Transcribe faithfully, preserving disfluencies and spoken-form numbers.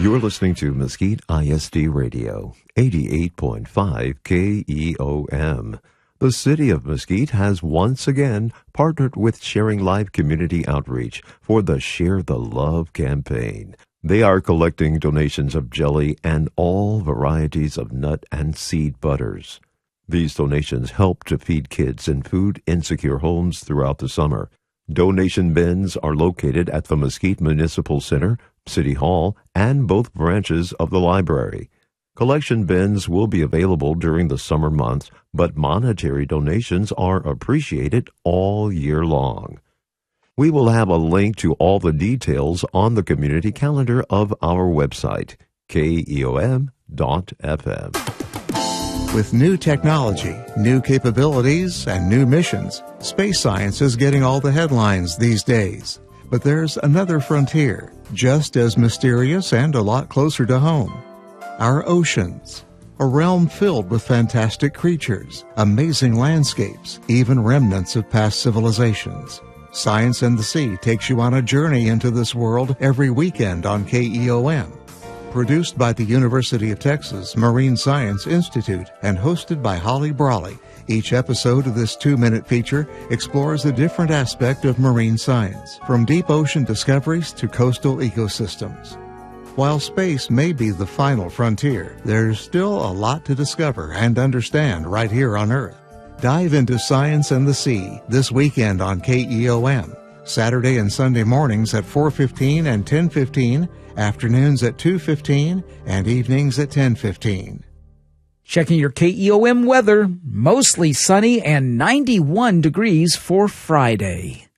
You're listening to Mesquite I S D Radio, eighty-eight point five K E O M. The City of Mesquite has once again partnered with Sharing Life Community Outreach for the Share the Love campaign. They are collecting donations of jelly and all varieties of nut and seed butters. These donations help to feed kids in food-insecure homes throughout the summer. Donation bins are located at the Mesquite Municipal Center, City Hall, and both branches of the library. Collection bins will be available during the summer months, but monetary donations are appreciated all year long. We will have a link to all the details on the community calendar of our website, K E O M dot F M. With new technology, new capabilities, and new missions, space science is getting all the headlines these days. But there's another frontier, just as mysterious and a lot closer to home. Our oceans, a realm filled with fantastic creatures, amazing landscapes, even remnants of past civilizations. Science and the Sea takes you on a journey into this world every weekend on K E O M. Produced by the University of Texas Marine Science Institute and hosted by Holly Brawley, each episode of this two-minute feature explores a different aspect of marine science, from deep ocean discoveries to coastal ecosystems. While space may be the final frontier, there's still a lot to discover and understand right here on Earth. Dive into Science and the Sea this weekend on K E O M, Saturday and Sunday mornings at four fifteen and ten fifteen, afternoons at two fifteen, and evenings at ten fifteen. Checking your K E O M weather, mostly sunny and ninety-one degrees for Friday.